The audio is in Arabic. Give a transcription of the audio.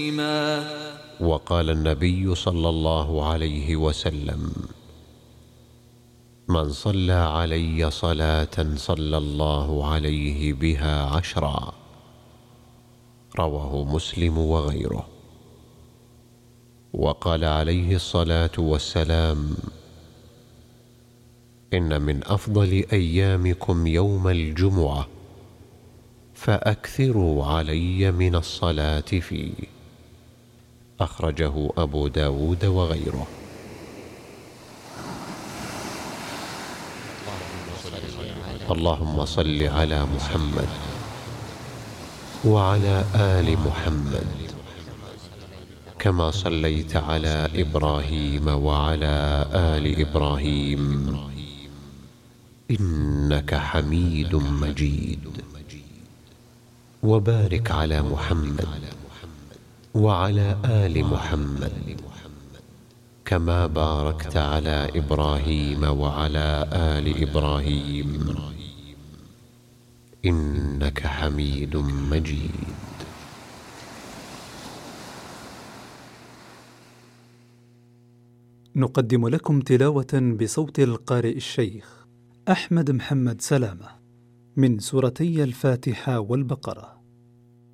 وقال النبي صلى الله عليه وسلم: من صلى علي صلاة صلى الله عليه بها 10. رواه مسلم وغيره. وقال عليه الصلاة والسلام: إن من أفضل أيامكم يوم الجمعة، فأكثروا علي من الصلاة فيه. أخرجه أبو داود وغيره. اللهم صل على محمد وعلى آل محمد كما صليت على إبراهيم وعلى آل إبراهيم إنك حميد مجيد. وبارك على محمد وعلى آل محمد كما باركت على إبراهيم وعلى آل إبراهيم إنك حميد مجيد. نقدم لكم تلاوة بصوت القارئ الشيخ أحمد محمد سلامة من سورتي الفاتحة والبقرة.